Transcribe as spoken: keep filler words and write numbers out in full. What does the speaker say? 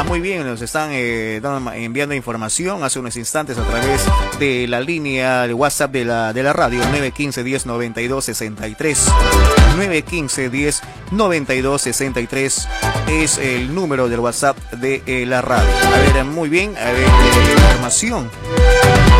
Ah, muy bien, nos están eh, dando- enviando información hace unos instantes a través de la línea de WhatsApp de la, de la radio nueve uno cinco, diez, noventa y dos, sesenta y tres. nueve uno cinco, diez, noventa y dos, sesenta y tres es el número del WhatsApp de eh, la radio. A ver, muy bien, a ver, eh, información.